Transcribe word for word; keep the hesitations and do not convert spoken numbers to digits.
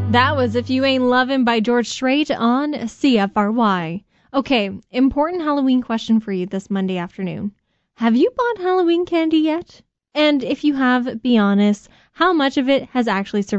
That was If You Ain't Lovin' by George Strait on C F R Y. Okay, important Halloween question for you this Monday afternoon. Have you bought Halloween candy yet? And if you have, be honest, how much of it has actually survived?